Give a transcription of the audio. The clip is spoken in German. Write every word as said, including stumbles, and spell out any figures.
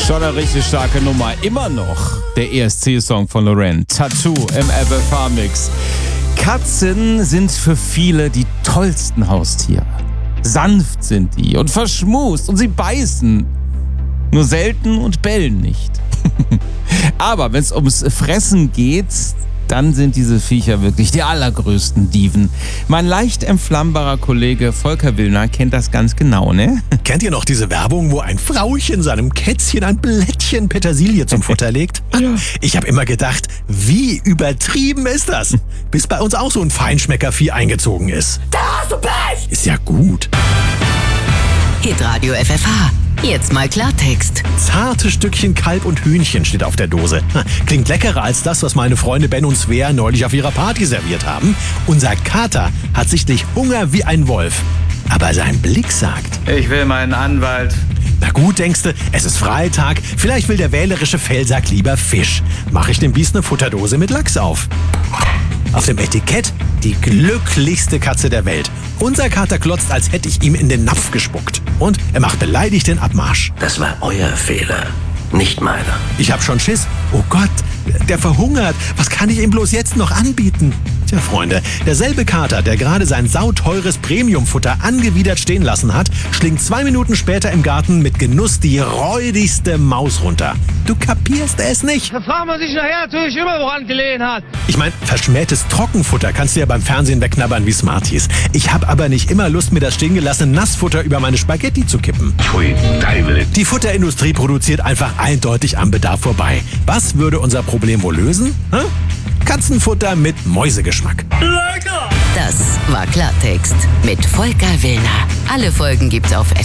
Schon eine richtig starke Nummer. Immer noch der E S C-Song von Loren. Tattoo im F F H-Mix. Katzen sind für viele die tollsten Haustiere. Sanft sind die und verschmust und sie beißen. Nur selten und bellen nicht. Aber wenn es ums Fressen geht, dann sind diese Viecher wirklich die allergrößten Dieven. Mein leicht entflammbarer Kollege Volker Willner kennt das ganz genau, ne? Kennt ihr noch diese Werbung, wo ein Frauchen seinem Kätzchen ein Blättchen Petersilie zum Futter legt? Ja. Ich habe immer gedacht, wie übertrieben ist das? Bis bei uns auch so ein Feinschmeckervieh eingezogen ist. Da hast du Pech! Ist ja gut. Hitradio F F H. Jetzt mal Klartext. Zarte Stückchen Kalb und Hühnchen steht auf der Dose. Klingt leckerer als das, was meine Freunde Ben und Svea neulich auf ihrer Party serviert haben. Unser Kater hat sichtlich Hunger wie ein Wolf. Aber sein Blick sagt: Ich will meinen Anwalt. Na gut, denkste, es ist Freitag. Vielleicht will der wählerische Fellsack lieber Fisch. Mach ich dem Biest eine Futterdose mit Lachs auf. Auf dem Etikett die glücklichste Katze der Welt. Unser Kater glotzt, als hätte ich ihm in den Napf gespuckt. Und er macht beleidigt den Abmarsch. Das war euer Fehler, nicht meiner. Ich hab schon Schiss. Oh Gott, der verhungert. Was kann ich ihm bloß jetzt noch anbieten? Tja, Freunde, derselbe Kater, der gerade sein sauteures Premiumfutter angewidert stehen lassen hat, schlingt zwei Minuten später im Garten mit Genuss die räudigste Maus runter. Du kapierst es nicht. Da fragt man sich nachher natürlich immer, woran gelegen hat. Ich meine, verschmähtes Trockenfutter kannst du ja beim Fernsehen wegknabbern wie Smarties. Ich habe aber nicht immer Lust, mir das stehen gelassene Nassfutter über meine Spaghetti zu kippen. Pfui, Teufel. Die Futterindustrie produziert einfach eindeutig am Bedarf vorbei. Was würde unser Problem wohl lösen? Hä? Katzenfutter mit Mäusegeschmack. Das war Klartext mit Volker Willner. Alle Folgen gibt's auf F